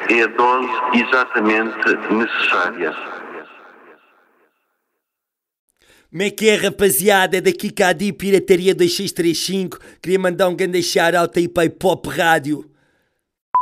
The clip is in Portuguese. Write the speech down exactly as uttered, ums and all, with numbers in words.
é a dose exatamente necessária. Como é que é, rapaziada? É daqui Cadi, Pirataria dois seis três cinco. Queria mandar um grande shout-out aí para a Hip Hop Rádio.